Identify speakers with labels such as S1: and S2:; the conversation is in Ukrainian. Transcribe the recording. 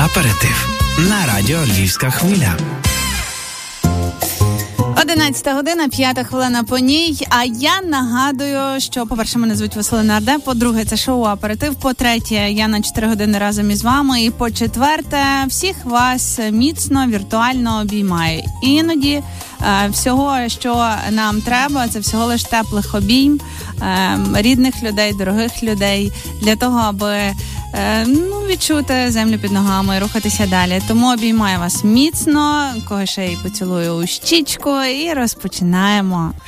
S1: Аперитив на радіо Львівська хвиля.
S2: 11 година, 5 хвилина по ній. А я нагадую, що, по-перше, мене звуть Василина Ардеп, по-друге, це шоу «Аперитив», по-третє, я на 4 години разом із вами, і по-четверте, всіх вас міцно, віртуально обіймаю. Іноді всього, що нам треба, це всього лиш теплих обійм, рідних людей, дорогих людей, для того, аби відчути землю під ногами і рухатися далі. Тому обіймаю вас міцно, кого ще й поцілую у щічку, і розпочинаємо